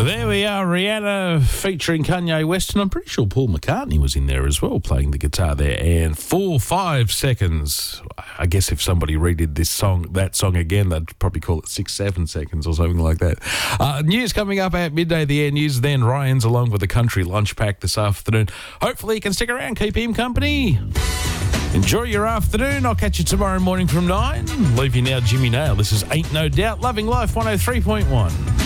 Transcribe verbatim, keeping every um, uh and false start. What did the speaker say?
There we are, Rihanna featuring Kanye West, and I'm pretty sure Paul McCartney was in there as well, playing the guitar there. And four, five seconds. I guess if somebody redid this song, that song again, they'd probably call it six, seven seconds or something like that. Uh, news coming up at midday, the Air News. Then Ryan's along with the Country Lunch Pack this afternoon. Hopefully you can stick around, keep him company. Enjoy your afternoon. I'll catch you tomorrow morning from nine. Leave you now, Jimmy Nail. This is Ain't No Doubt. Loving Life one oh three point one.